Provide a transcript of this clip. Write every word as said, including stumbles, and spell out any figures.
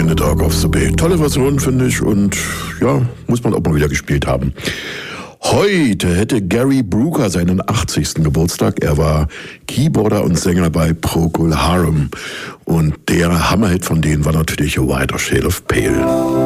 In the Dark of the Bay. Tolle Version, finde ich, und ja, muss man auch mal wieder gespielt haben. Heute hätte Gary Brooker seinen achtzigsten Geburtstag. Er war Keyboarder und Sänger bei Procol Harum. Und der Hammerhit von denen war natürlich A Wider Shade of Pale.